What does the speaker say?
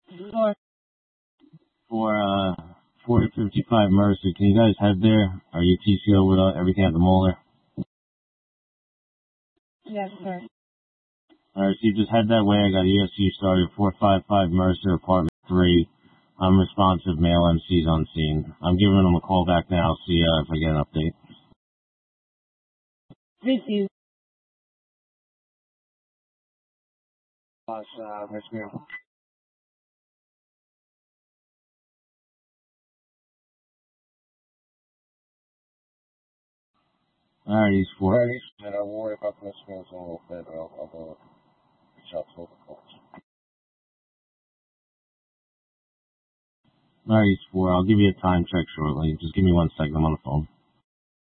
For 4055 Mercer, can you guys head there? Are you TCO with everything at the Moeller? Yes, sir. Alright, so you just head that way. I got ESU started, 455 Mercer, apartment 3. I'm responsive, male MCs on scene. I'm giving them a call back now, see if I get an update. Thank you. Alright, he's 4. Alright, and I'll worry about the skills in a little bit. I'll go reach out to the folks. Alright, he's 4. I'll give you a time check shortly. Just give me 1 second. I'm on the phone.